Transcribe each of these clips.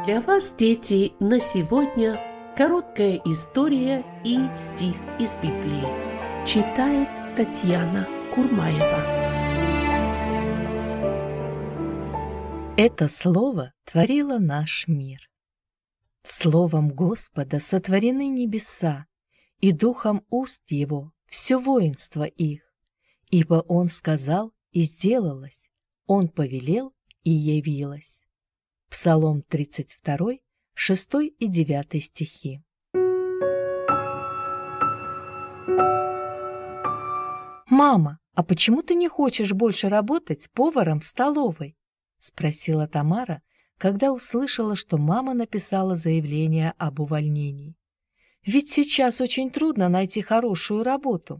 Для вас, дети, на сегодня короткая история и стих из Библии. Читает Татьяна Курмаева. Это слово творило наш мир. Словом Господа сотворены небеса, и духом уст Его все воинство их. Ибо Он сказал, и сделалось, Он повелел, и явилось. Псалом 32, 6 и 9 стихи. «Мама, а почему ты не хочешь больше работать поваром в столовой?» — спросила Тамара, когда услышала, что мама написала заявление об увольнении. «Ведь сейчас очень трудно найти хорошую работу».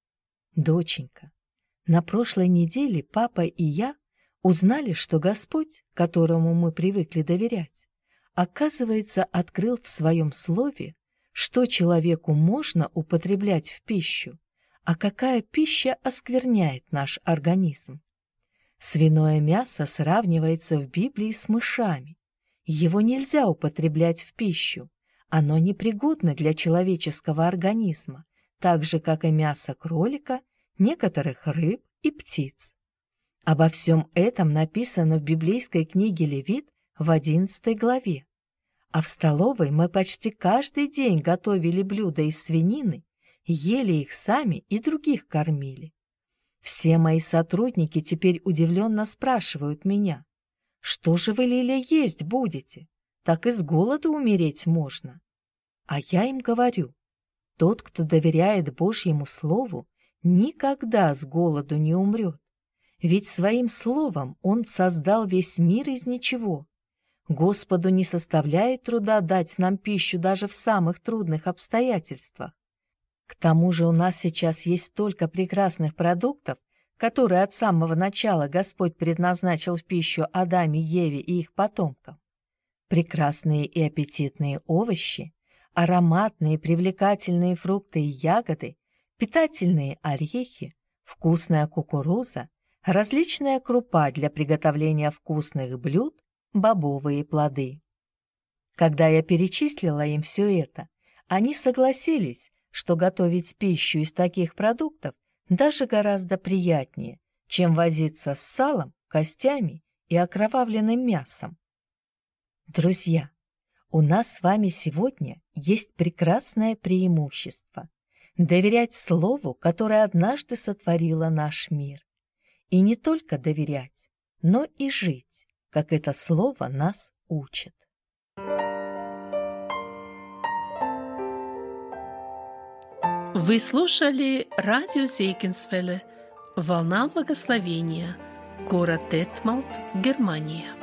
«Доченька, на прошлой неделе папа и я узнали, что Господь, которому мы привыкли доверять, оказывается, открыл в своем слове, что человеку можно употреблять в пищу, а какая пища оскверняет наш организм. Свиное мясо сравнивается в Библии с мышами. Его нельзя употреблять в пищу, оно непригодно для человеческого организма, так же, как и мясо кролика, некоторых рыб и птиц. Обо всем этом написано в библейской книге Левит в 11 главе. А в столовой мы почти каждый день готовили блюда из свинины, ели их сами и других кормили. Все мои сотрудники теперь удивленно спрашивают меня: «Что же вы, Лиля, есть будете? Так и с голоду умереть можно». А я им говорю: тот, кто доверяет Божьему Слову, никогда с голоду не умрет. Ведь своим словом Он создал весь мир из ничего. Господу не составляет труда дать нам пищу даже в самых трудных обстоятельствах. К тому же у нас сейчас есть столько прекрасных продуктов, которые от самого начала Господь предназначил в пищу Адаме, Еве и их потомкам. Прекрасные и аппетитные овощи, ароматные привлекательные фрукты и ягоды, питательные орехи, вкусная кукуруза, различная крупа для приготовления вкусных блюд, бобовые плоды. Когда я перечислила им все это, они согласились, что готовить пищу из таких продуктов даже гораздо приятнее, чем возиться с салом, костями и окровавленным мясом. Друзья, у нас с вами сегодня есть прекрасное преимущество – доверять Слову, которое однажды сотворило наш мир. И не только доверять, но и жить, как это слово нас учит. Вы слушали радио Зегенсвелле «Волна благословения», город Детмалт, Германия.